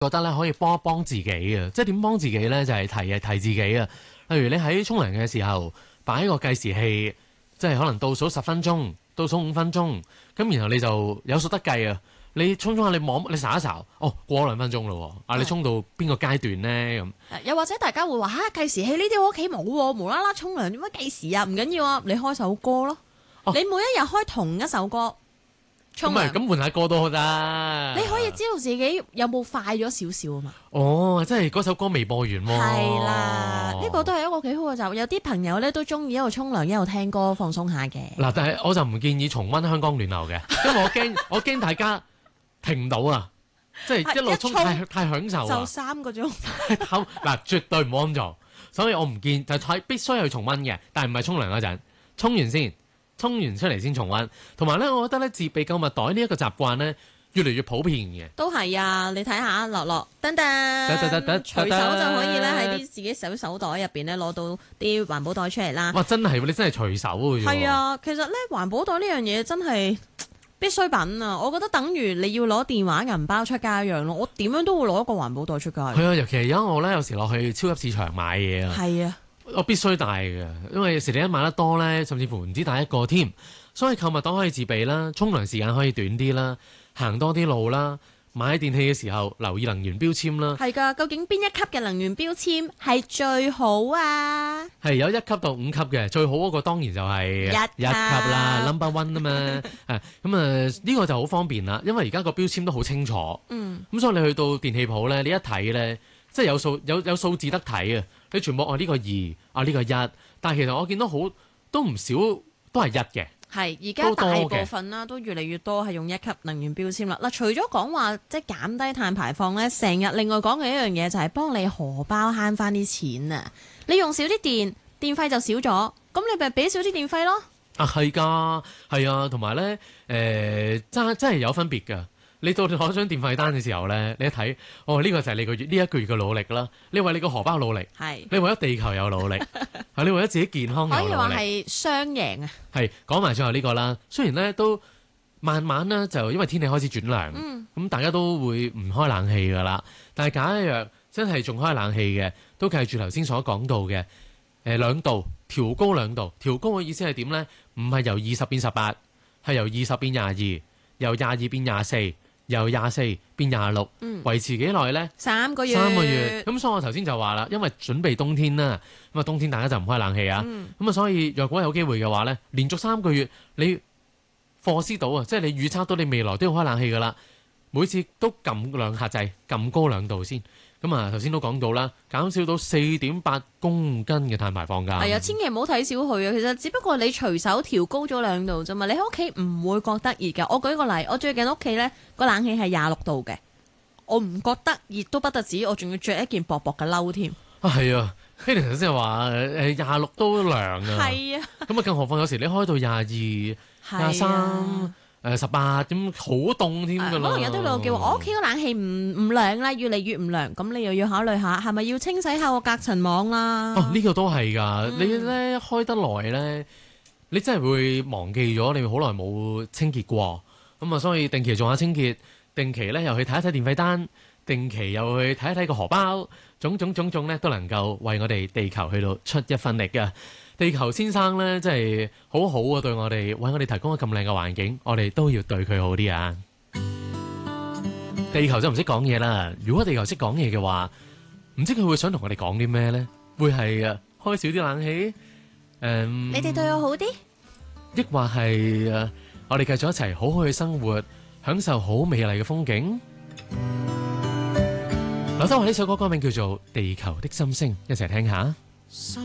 覺得咧可以幫一幫自己嘅，即係點幫自己咧？就係提自己啊。例如你喺沖涼嘅時候擺個計時器，即係可能倒數10分鐘，倒數5分鐘，咁然後你就有數得計啊。你沖下你望你睄一睄，哦過咗2分鐘咯，你沖到邊個階段咧咁？ 又或者大家會話計時器呢啲我屋企冇喎，無啦啦沖涼點解計時啊？唔緊要啊，你開首歌咯，你每一日開同一首歌。 咁換下歌都得， 你可以知道自己有冇快咗少少啊嘛。 哦，即係嗰首歌未播完喎。 係啦，呢個都係一個幾好嘅習慣。有啲朋友咧都中意一路沖涼一路聽歌放鬆下嘅。 嗱，但係我就唔建議重溫香江暖流嘅，因為我驚大家停唔到啊，即係一路沖太享受啊。 就3個鐘。 嗱，絕對唔好咁做，所以我唔建就係必須去重溫嘅，但係唔係沖涼嗰陣，沖完先。沖完出嚟先重溫，同埋咧，我覺得咧自備購物袋呢一個習慣咧，越嚟越普遍嘅。都係啊，你睇下樂樂，噔噔，隨手就可以咧喺啲自己手袋入邊咧攞到啲環保袋出嚟啦。 哇，真係你真係隨手嘅啫。 係啊，其實咧環保袋呢樣嘢真係必需品啊！我覺得等於你要攞電話銀包出街一樣咯。我點樣都會攞一個環保袋出街。係啊，尤其係而家我咧有時落去超級市場買嘢啊。 係啊。 我必須帶嘅，因為有時你一買得多咧，甚至乎唔止帶一個添，所以購物袋可以自備啦，沖涼時間可以短啲啦，行多啲路啦，買電器嘅時候留意能源標籤啦。係㗎，究竟邊一級嘅能源標籤係最好啊？係有1級到5級嘅，最好嗰個當然就係一級啦，number one 啊嘛。呢個就好方便啦，因為而家個標籤都好清楚。咁所以你去到電器鋪咧，你一睇咧，即係有數字得睇啊。你全部呢個2，呢個1，但係其實我見到都唔少都係1嘅。係而家大部分啦，都越嚟越多係用1級能源標籤啦。嗱，除咗講話即係減低碳排放咧，成日另外講嘅一樣嘢就係幫你荷包慳翻啲錢啊！你用少啲電費就少咗，咁你咪俾少啲電費咯。啊，係㗎，係啊，同埋咧真係有分別㗎。你到攞張電費單嘅時候咧，你一睇，呢個就係你呢一個月嘅努力啦。你為你個荷包努力，你為咗地球有努力，你為咗自己健康有努力。可以話係雙贏啊！係講埋最後呢個啦。雖然咧都慢慢咧就因為天氣開始轉涼，咁大家都會唔開冷氣㗎啦。但係假若真係仲開冷氣嘅，都繼續頭先所講到嘅2度調高2度。調高嘅意思係點咧？唔係由20變18，係由20變22，由22變24。由24變26，維持幾耐呢？3個月。3個月。咁所以我頭先就話啦，因為準備冬天啦，咁啊冬天大家就唔開冷氣啊，咁啊所以若果有機會嘅話呢，連續3個月你課思到啊，即係你預測到你未來都要開冷氣噶啦，每次都撳2下掣，撳高2度先。咁啊頭先都講到啦，減少到4.8公斤嘅碳排放㗎。係啊，千祈唔好睇小佢啊！其實只不過你隨手調高咗2度啫嘛，你喺屋企唔會覺得熱㗎。我舉個例，我最近屋企呢個冷氣係26度嘅，我唔覺得熱都不得止，我仲要着一件薄薄嘅褸添。啊，係啊，希玲頭先話26都涼啊。係啊。咁啊，更何況有時你開到22、23。18咁好凍添㗎啦，可能有啲老叫我屋企個冷氣唔涼啦，越嚟越唔涼，咁你又要考慮下係咪要清洗下個隔塵網啦？呢個都係㗎，你咧開得耐咧，你真係會忘記咗你好耐冇清潔過，咁啊，所以定期做下清潔，定期咧又去睇一睇電費單，定期又去睇一睇個荷包，種種咧都能夠為我哋地球去到出一分力㗎。地球先生咧，真係好好啊！對我哋，為我哋提供咗咁靚嘅環境，我哋都要對佢好啲啊！地球就唔識講嘢啦。如果地球識講嘢嘅話，唔知佢會想同我哋講啲咩咧？會係開少啲冷氣？你哋對我好啲？抑或係我哋繼續一齊好好去生活，享受好美麗嘅風景？劉德華呢首歌歌名叫做《地球的心聲》，一齊聽下。